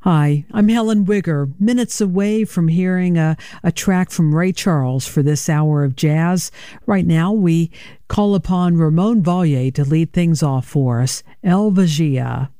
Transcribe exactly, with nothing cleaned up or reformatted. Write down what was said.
Hi, I'm Helen Wigger, minutes away from hearing a, a track from Ray Charles for this hour of jazz. Right now, we call upon Ramon Valle to lead things off for us, El Vigia.